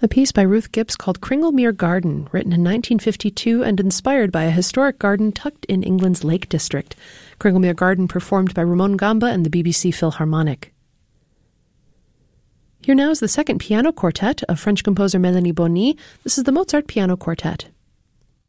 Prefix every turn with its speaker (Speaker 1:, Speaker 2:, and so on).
Speaker 1: A piece by Ruth Gibbs called Cringlemere Garden, written in 1952 and inspired by a historic garden tucked in England's Lake District. Cringlemere Garden performed by Ramon Gamba and the BBC Philharmonic. Here now is the second piano quartet of French composer Mélanie Bonny. This is the Mozart Piano Quartet.